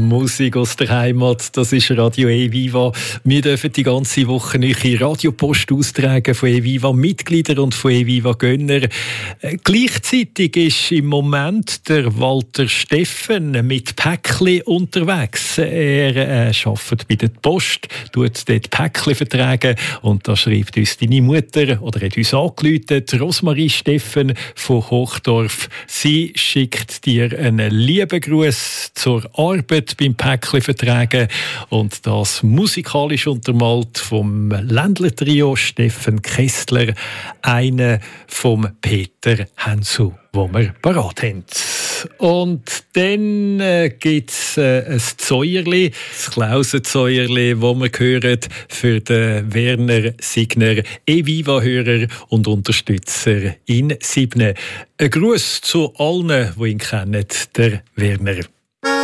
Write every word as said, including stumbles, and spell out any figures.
Musik aus der Heimat, das ist Radio E-Viva. Wir dürfen die ganze Woche eure Radiopost austragen von E-Viva-Mitgliedern und von E-Viva-Gönnern. Gleichzeitig ist im Moment der Walter Steffen mit Päckli unterwegs. Er äh, arbeitet bei der Post, tut dort Päckli vertragen und da schreibt uns deine Mutter oder hat uns angerufen, Rosmarie Steffen von Hochdorf. Sie schickt dir einen lieben Gruß zur Arbeit beim Päckli vertragen und das musikalisch untermalt vom Ländler-Trio Steffen Kessler, einer vom Peter Hensu, wo wir parat haben. Und dann äh, gibt es äh, ein Zäuerli, das Klausenzäuerli, das wir hören für den Werner Signer, E-Viva-Hörer und Unterstützer in Sibne. Ein Gruß zu allen, die ihn kennen, der Werner.